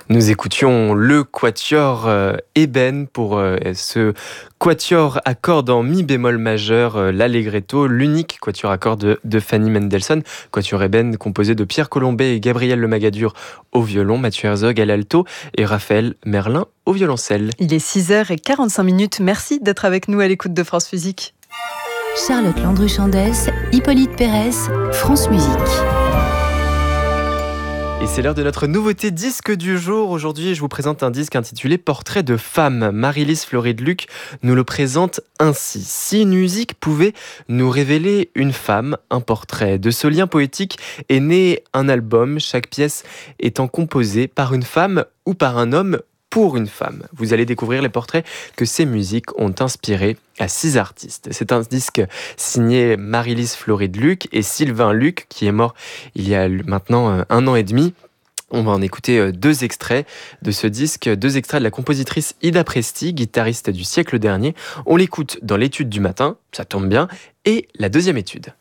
Nous écoutions le quatuor Ébène pour ce quatuor à cordes en mi bémol majeur, l'Allegretto, l'unique quatuor à cordes de Fanny Mendelssohn. Quatuor Ébène composé de Pierre Colombet et Gabriel Lemagadur au violon, Mathieu Herzog à l'alto et Raphaël Merlin au violoncelle. Il est 6h45. Merci d'être avec nous à l'écoute de France Musique. Charlotte Landru-Chandès, Hippolyte Pérez, France Musique. Et c'est l'heure de notre nouveauté disque du jour. Aujourd'hui, je vous présente un disque intitulé Portrait de femme. Marie-Lise Fleury-Deluc nous le présente ainsi. Si une musique pouvait nous révéler une femme, un portrait. De ce lien poétique est né un album, chaque pièce étant composée par une femme ou par un homme pour une femme. Vous allez découvrir les portraits que ces musiques ont inspirés à 6 artistes. C'est un disque signé Marie-Lise Fleury-Deluc et Sylvain Luc, qui est mort il y a maintenant 1 an et demi. On va en écouter 2 extraits de ce disque, 2 extraits de la compositrice Ida Presti, guitariste du siècle dernier. On l'écoute dans l'étude du matin, ça tombe bien, et la deuxième étude.